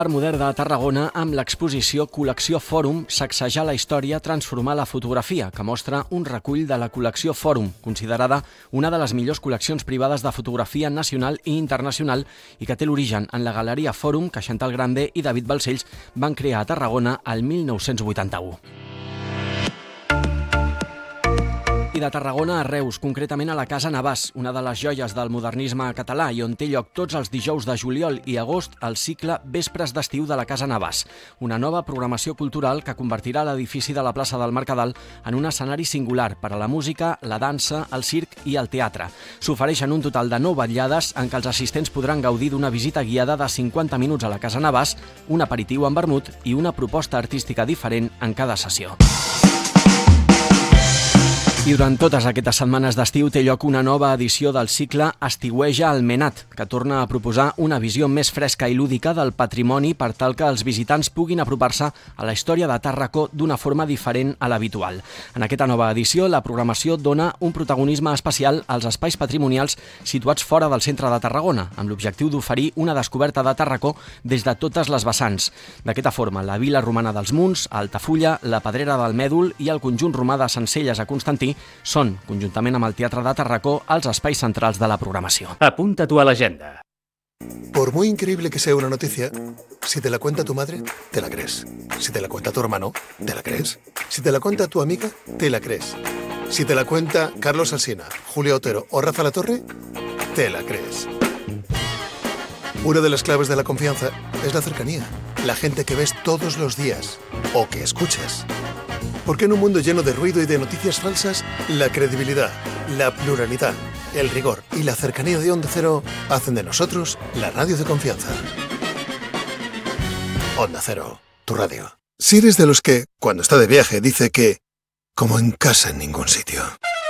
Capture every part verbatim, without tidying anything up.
Art Modern de Tarragona amb l'exposició Col·lecció Fòrum, sacsejar la història, transformar la fotografia, que mostra un recull de la col·lecció Fòrum, considerada una de les millors col·leccions privades de fotografia nacional i internacional i que té l'origen en la Galeria Fòrum que Chantal Grande i David Balcells van crear a Tarragona el mil nou-cents vuitanta-u. I de Tarragona a Reus, concretament a la Casa Navàs, una de les joies del modernisme català i on té lloc tots els dijous de juliol i agost el cicle Vespres d'estiu de la Casa Navàs, una nova programació cultural que convertirà l'edifici de la plaça del Mercadal en un escenari singular per a la música, la dansa, el circ i el teatre. S'ofereixen un total de nou vetllades en què els assistents podran gaudir d'una visita guiada de cinquanta minuts a la Casa Navàs, un aperitiu amb vermut i una proposta artística diferent en cada sessió. I durant totes aquestes setmanes d'estiu té lloc una nova edició del cicle Estiueja al Menat, que torna a proposar una visió més fresca i lúdica del patrimoni per tal que els visitants puguin apropar-se a la història de Tàrraco d'una forma diferent a l'habitual. En aquesta nova edició, la programació dona un protagonisme especial als espais patrimonials situats fora del centre de Tarragona, amb l'objectiu d'oferir una descoberta de Tàrraco des de totes les vessants. D'aquesta forma, la Vila Romana dels Munts, Altafulla, la Pedrera del Mèdol i el conjunt romà de Sencelles a Constantí són, conjuntament amb el Teatre de Tàrraco, els espais centrals de la programació. Apunta-t'ho a l'agenda. Por muy increíble que sea una noticia, si te la cuenta tu madre, te la crees. Si te la cuenta tu hermano, te la crees. Si te la cuenta tu amiga, te la crees. Si te la cuenta Carlos Alsina, Julio Otero o Rafa Latorre, te la crees. Una de las claves de la confianza es la cercanía. La gente que ves todos los días o que escuchas. Porque en un mundo lleno de ruido y de noticias falsas, la credibilidad, la pluralidad, el rigor y la cercanía de Onda Cero hacen de nosotros la radio de confianza. Onda Cero, tu radio. Si eres de los que, cuando está de viaje, dice que como en casa en ningún sitio.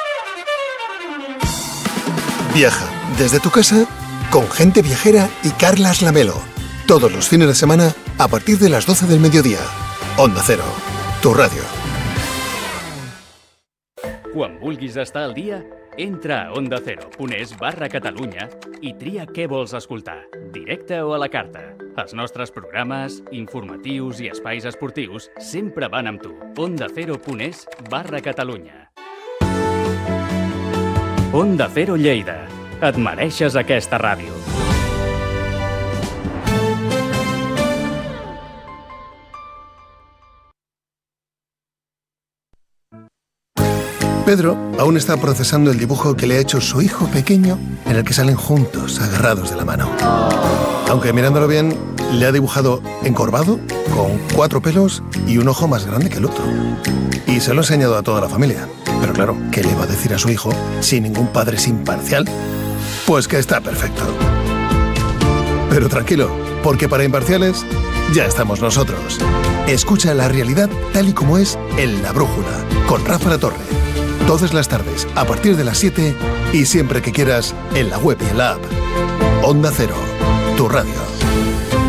Viaja desde tu casa con Gente Viajera y Carlas Lamelo. Todos los fines de semana a partir de las doce del mediodía. Onda Cero, tu radio. Quan vulguis estar al dia, entra a onda cero punt es barra Catalunya i tria què vols escoltar, directe o a la carta. Els nostres programes, informatius i espais esportius sempre van amb tu. onda cero punt es barra Catalunya. Onda Cero Lleida. Et mereixes aquesta ràdio. Pedro aún está procesando el dibujo que le ha hecho su hijo pequeño en el que salen juntos, agarrados de la mano. Aunque mirándolo bien, le ha dibujado encorvado, con cuatro pelos y un ojo más grande que el otro. Y se lo ha enseñado a toda la familia. Pero claro, ¿qué le va a decir a su hijo si ningún padre es imparcial? Pues que está perfecto. Pero tranquilo, porque para imparciales ya estamos nosotros. Escucha la realidad tal y como es en La Brújula, con Rafa Latorre. Todas las tardes, a partir de las siete y siempre que quieras, en la web y en la app. Onda Cero, tu radio.